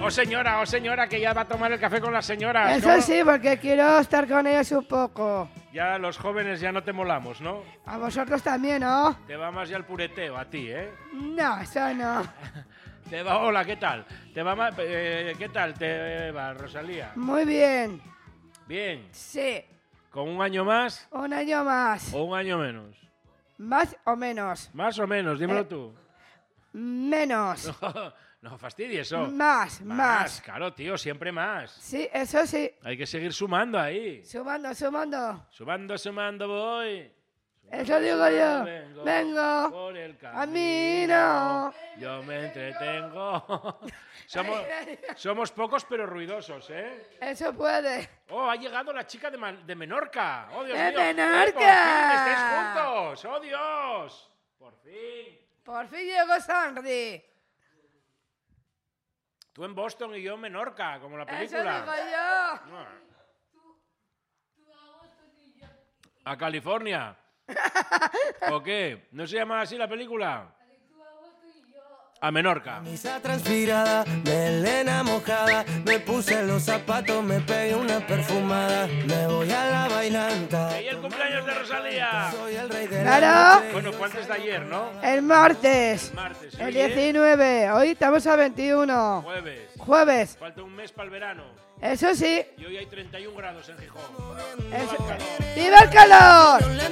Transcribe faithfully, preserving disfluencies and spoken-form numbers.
Oh señora, oh señora, que ya va a tomar el café con las señoras. Eso ¿Cómo? sí, porque quiero estar con ellos un poco. Ya los jóvenes ya no te molamos, ¿no? A vosotros también, ¿no? Te va más ya el pureteo a ti, ¿eh? No, eso no. Te va, hola, ¿qué tal? Te va más, eh, ¿qué tal te va, Rosalía? Muy bien. Bien. Sí. ¿Con un año más Un año más. o un año menos? Más o menos. Más o menos, dímelo Eh. tú. Menos. No fastidies eso. Más, más. Claro, tío, siempre más. Sí, eso sí. Hay que seguir sumando ahí. Sumando, sumando. Sumando, sumando voy. Eso digo yo. Vengo, Vengo. por el camino. Yo me entretengo. Somos, somos pocos pero ruidosos, ¿eh? Eso puede. Oh, ha llegado la chica de, Man- de Menorca. Oh, Dios ¡De mío. Menorca! Eh, por fin estáis juntos. Oh, Dios. Por fin. Por fin llegó Sandy. Tú en Boston y yo en Menorca, como la Eso película. digo yo. A California. ¿O qué? ¿No se llama así la película? A Menorca. Camisa transpirada, melena mojada, me puse los zapatos, me pegué una perfumada, me voy a la bailanta. ¡Y el cumpleaños de Rosalía! Soy el rey de la Claro. noche. Bueno, fue antes de ayer, ¿no? El martes. Martes. El Hoy es diecinueve. Hoy estamos a veintiuno. jueves. Jueves. Falta un mes para el verano. Eso sí. Y hoy hay treinta y un grados en Gijón. Eso- ¡Viva el calor!